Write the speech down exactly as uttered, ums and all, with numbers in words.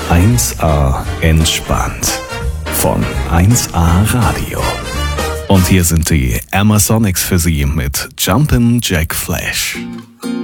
eins A entspannt von eins A Radio. Und hier sind die Amazonics für Sie mit Jumpin' Jack Flash.